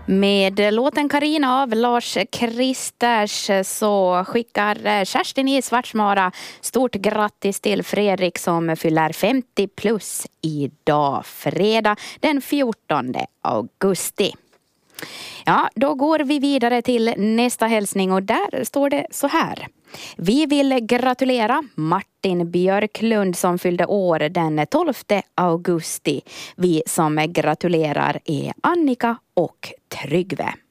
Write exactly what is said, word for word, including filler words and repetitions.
Med låten Carina av Lars Kristers så skickar Kerstin i Svartsmara stort grattis till Fredrik som fyller femtio plus idag, fredag den fjortonde augusti. Ja, då går vi vidare till nästa hälsning och där står det så här. Vi vill gratulera Martin Björklund som fyllde år den tolfte augusti. Vi som gratulerar är Annika och Tryggve.